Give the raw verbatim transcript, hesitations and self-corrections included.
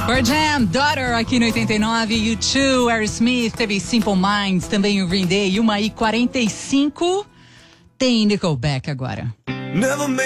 Pearl Jam, Daughter, aqui no oitenta e nove. U dois, Aerosmith, teve Simple Minds, também o Green Day. Uma e quarenta e cinco. Tem Nickelback agora. Never